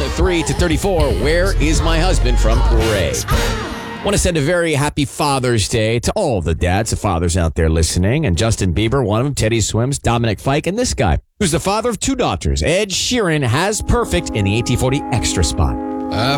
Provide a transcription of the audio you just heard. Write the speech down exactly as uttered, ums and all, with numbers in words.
three to thirty-four. Where is my husband from Ray? Want to send a very happy Father's Day to all the dads, the fathers out there listening. And Justin Bieber, one of them, Teddy Swims, Dominic Fike, and this guy, who's the father of two daughters. Ed Sheeran has perfect in the eighteen forty extra spot. Uh,